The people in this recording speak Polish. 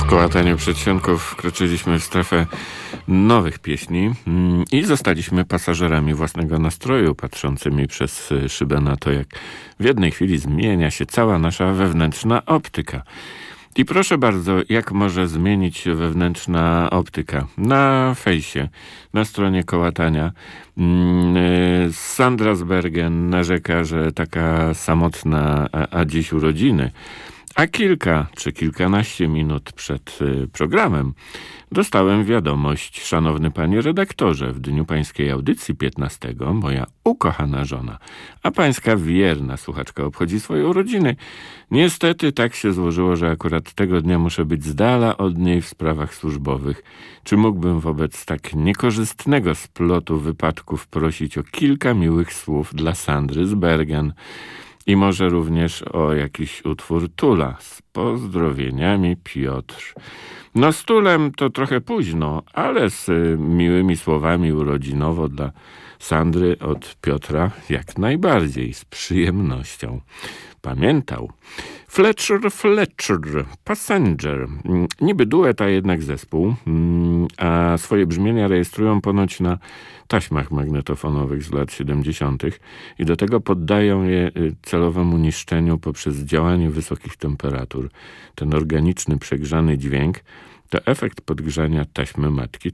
Kołatanie przedsionków wkroczyliśmy w strefę nowych pieśni i zostaliśmy pasażerami własnego nastroju, patrzącymi przez szybę na to, jak w jednej chwili zmienia się cała nasza wewnętrzna optyka. I proszę bardzo, jak może zmienić się wewnętrzna optyka? Na fejsie, na stronie Kołatania, Sandra z Bergen narzeka, że taka samotna, a dziś urodziny. A kilka czy kilkanaście minut przed programem dostałem wiadomość: szanowny panie redaktorze, w dniu pańskiej audycji 15 moja ukochana żona, a pańska wierna słuchaczka obchodzi swoje urodziny. Niestety tak się złożyło, że akurat tego dnia muszę być z dala od niej w sprawach służbowych. Czy mógłbym wobec tak niekorzystnego splotu wypadków prosić o kilka miłych słów dla Sandry z Bergen? I może również o jakiś utwór Tula. Z pozdrowieniami, Piotr. No z Tulem to trochę późno, ale z miłymi słowami urodzinowo dla Sandry od Piotra jak najbardziej, z przyjemnością. Pamiętał. Fletcher, Passenger. Niby duet, a jednak zespół, a swoje brzmienia rejestrują ponoć na taśmach magnetofonowych z lat 70. i do tego poddają je celowemu niszczeniu poprzez działanie wysokich temperatur. Ten organiczny, przegrzany dźwięk to efekt podgrzania taśmy matki